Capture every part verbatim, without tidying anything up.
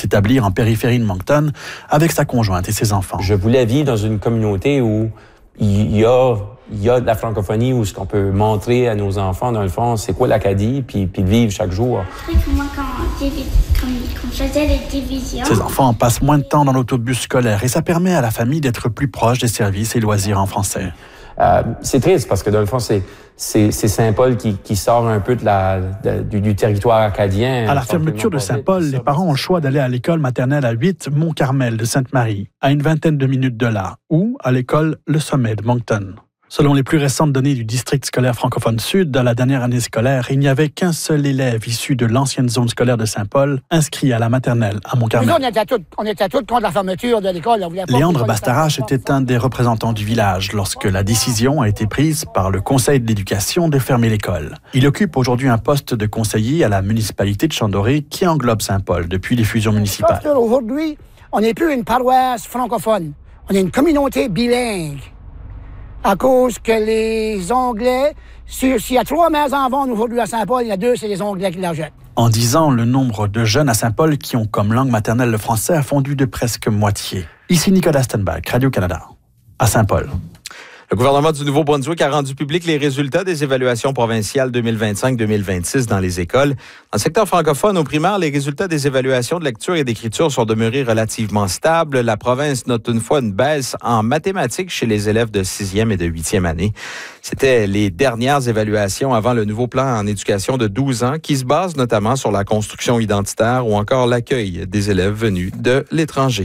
s'établir en périphérie de Moncton avec sa conjointe et ses enfants. Je voulais vivre dans une communauté où il y a, il y a de la francophonie, où ce qu'on peut montrer à nos enfants, dans le fond, c'est quoi l'Acadie, puis, puis de vivre chaque jour. Moi, quand, quand, quand je faisais les divisions... Ces enfants passent moins de temps dans l'autobus scolaire et ça permet à la famille d'être plus proche des services et loisirs en français. Euh, c'est triste parce que, dans le fond, c'est, c'est, c'est Saint-Paul qui, qui sort un peu de la, de, du, du territoire acadien. À la fermeture de Saint-Paul, les parents ont le choix d'aller à l'école maternelle à huit Mont-Carmel de Sainte-Marie, à une vingtaine de minutes de là, ou à l'école Le Sommet de Moncton. Selon les plus récentes données du district scolaire francophone sud, dans la dernière année scolaire, il n'y avait qu'un seul élève issu de l'ancienne zone scolaire de Saint-Paul inscrit à la maternelle à Mont-Carmel. On était tous, on était tous contre la fermeture de l'école. Léandre Bastarache était un des représentants du village lorsque la décision a été prise par le Conseil de l'éducation de fermer l'école. Il occupe aujourd'hui un poste de conseiller à la municipalité de Chandoré qui englobe Saint-Paul depuis les fusions municipales. Aujourd'hui, on n'est plus une paroisse francophone. On est une communauté bilingue. À cause que les Anglais, s'il y a trois maisons en vente aujourd'hui à Saint-Paul, il y a deux, c'est les Anglais qui la jettent. En dix ans, le nombre de jeunes à Saint-Paul qui ont comme langue maternelle le français a fondu de presque moitié. Ici Nicolas Stenbach, Radio-Canada, à Saint-Paul. Le gouvernement du Nouveau-Brunswick a rendu public les résultats des évaluations provinciales deux mille vingt-cinq deux mille vingt-six dans les écoles. Dans le secteur francophone, au primaire, les résultats des évaluations de lecture et d'écriture sont demeurés relativement stables. La province note une fois une baisse en mathématiques chez les élèves de sixième et de huitième année. C'était les dernières évaluations avant le nouveau plan en éducation de douze ans qui se base notamment sur la construction identitaire ou encore l'accueil des élèves venus de l'étranger.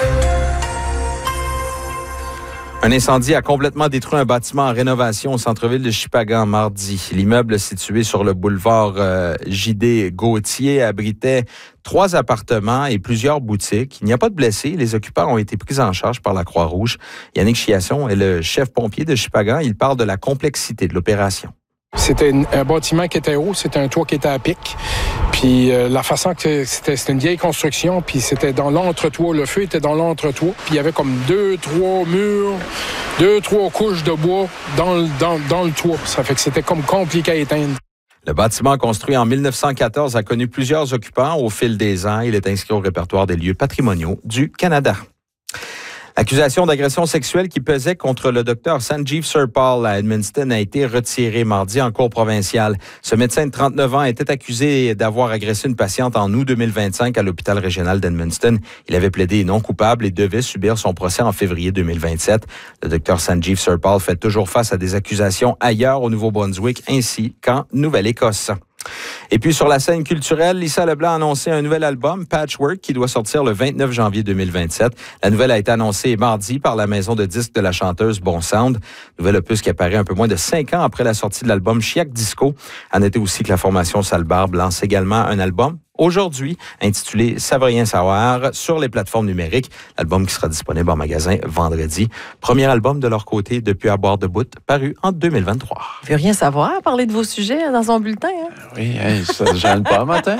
Un incendie a complètement détruit un bâtiment en rénovation au centre-ville de Shippagan mardi. L'immeuble situé sur le boulevard euh, J D Gauthier abritait trois appartements et plusieurs boutiques. Il n'y a pas de blessés. Les occupants ont été pris en charge par la Croix-Rouge. Yannick Chiasson est le chef pompier de Shippagan. Il parle de la complexité de l'opération. C'était un bâtiment qui était haut, c'était un toit qui était à pic. Puis euh, la façon que c'était, c'était une vieille construction, puis c'était dans l'entretoit. Le feu était dans l'entretoit. Puis il y avait comme deux, trois murs, deux, trois couches de bois dans le, dans, dans le toit. Ça fait que c'était comme compliqué à éteindre. Le bâtiment construit en mille neuf cent quatorze a connu plusieurs occupants au fil des ans. Il est inscrit au répertoire des lieux patrimoniaux du Canada. L'accusation d'agression sexuelle qui pesait contre le docteur Sanjeev Sirpal à Edmundston a été retirée mardi en cour provinciale. Ce médecin de trente-neuf ans était accusé d'avoir agressé une patiente en août deux mille vingt-cinq à l'hôpital régional d'Edmundston. Il avait plaidé non coupable et devait subir son procès en février deux mille vingt-sept. Le docteur Sanjeev Sirpal fait toujours face à des accusations ailleurs au Nouveau-Brunswick ainsi qu'en Nouvelle-Écosse. Et puis, sur la scène culturelle, Lisa Leblanc a annoncé un nouvel album, Patchwork, qui doit sortir le vingt-neuf janvier deux mille vingt-sept. La nouvelle a été annoncée mardi par la maison de disques de la chanteuse Bon Sound. Nouvel opus qui apparaît un peu moins de cinq ans après la sortie de l'album Chiac Disco. À noter aussi que la formation Salbarbe lance également un album aujourd'hui, intitulé Ça veut rien savoir, sur les plateformes numériques. L'album qui sera disponible en magasin vendredi. Premier album de leur côté depuis À boire debout, paru en deux mille vingt-trois. Il veut rien savoir, parler de vos sujets dans son bulletin. Hein? Oui, hey, ça ne gêne pas matin.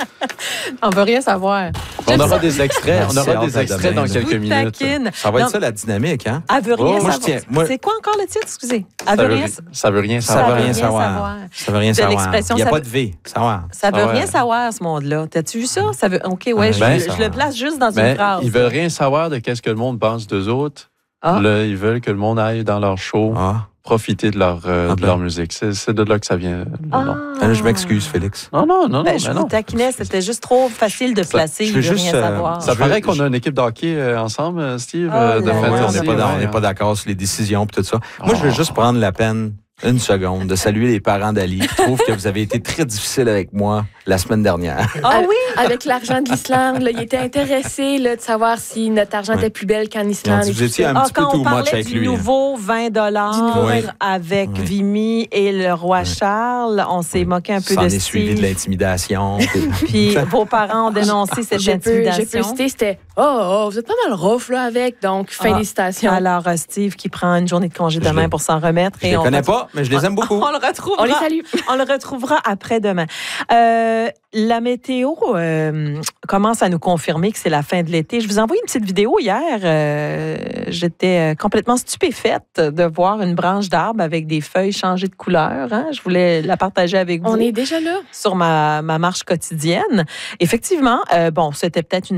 On veut rien savoir. On aura des extraits, on aura des extraits dans quelques minutes. Taquine. Ça va non. être ça la dynamique, hein? Elle veut rien oh, savoir. Moi, je tiens, moi... C'est quoi encore le titre, excusez? Elle Ça veut veut, rien ça veut rien Ça savoir. veut rien savoir. Ça veut rien C'est savoir. l'expression, Il n'y a ça pas veut- de V. Savoir. Ça veut Ah ouais. rien savoir, ce monde-là. T'as-tu vu ça? Ça veut... OK, ouais, je, Ben, je, je le place juste dans Mais une phrase. ils veulent rien savoir de qu'est-ce que le monde pense d'eux autres. Ah. Là, ils veulent que le monde aille dans leur show, Ah. profiter de leur, euh, Ah de ben. leur musique. C'est, c'est de là que ça vient. le Ah. nom. Ah, je m'excuse, Félix. Non, non, non, Ben, non. je mais vous non. taquinais, c'était juste trop facile de placer. je Il veux veut juste, rien euh, savoir. Ça Je veux- paraît qu'on a une équipe de hockey euh, ensemble, euh, Steve, Oh euh, de là fin de là. Ouais, on journée, n'est pas, dans- on ouais. n'est pas d'accord sur les décisions et tout ça. Moi, je veux Oh. juste prendre la peine, une seconde, de saluer les parents d'Ali qui trouvent que vous avez été très difficile avec moi la semaine dernière. Ah oui? Avec l'argent de l'Islande, là, il était intéressé là, de savoir si notre argent Ouais. était plus belle qu'en Ils ont Islande. dit, et vous tout étiez ça. un Ah, petit peu quand too on much parlait avec du lui. nouveau vingt dollars Du nouveau Oui. avec Oui. Vimy et le roi Oui. Charles, on s'est moqué un peu Ça en de est suivi de Steve. l'intimidation. Puis vos parents ont dénoncé cette J'ai peu, j'ai peu intimidation. cité, c'était « Oh, oh, vous êtes pas mal rough là, avec, donc Ah. félicitations. » Alors, euh, Steve qui prend une journée de congé Je demain les- pour s'en remettre. Je les on connais retrouve- pas, mais je les aime beaucoup. On le retrouvera. On les salue. On le retrouvera après-demain. Euh, la météo euh, commence à nous confirmer que c'est la fin de l'été. Je vous ai envoyé une petite vidéo hier. Euh, j'étais complètement stupéfaite de voir une branche d'arbre avec des feuilles changer de couleur. Hein? Je voulais la partager avec vous On est déjà là. sur ma, ma marche quotidienne. Effectivement, euh, bon, c'était peut-être une